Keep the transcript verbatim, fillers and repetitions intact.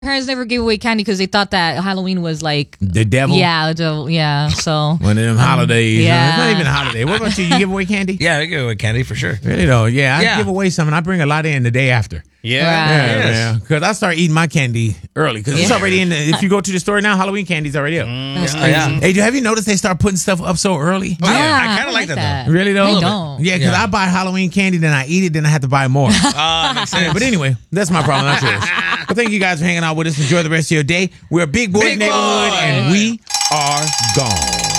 parents never gave away candy because they thought that Halloween was like the devil. Yeah, the devil. Yeah. So one of them holidays. Um, yeah, it's not even a holiday. What about you? You give away candy? Yeah, I give away candy for sure. Really though? Yeah, I Yeah. give away some, and I bring a lot in the day after. Yeah, Right. Yeah, yes. yeah. Because I start eating my candy early because it's Yeah. already in. The, if you go to the store now, Halloween candy's already up. That's Yeah, crazy. yeah. Hey, do have you noticed they start putting stuff up so early? Oh, yeah. Yeah, I kinda don't like that, though. Really though? I A little don't. bit. Yeah, because Yeah. I buy Halloween candy, then I eat it, then I have to buy more. Ah, makes sense. But anyway, that's my problem, not yours. But thank you guys for hanging out with us. Enjoy the rest of your day. We're Big Boys Big Neighborhood, Boy. and we are gone.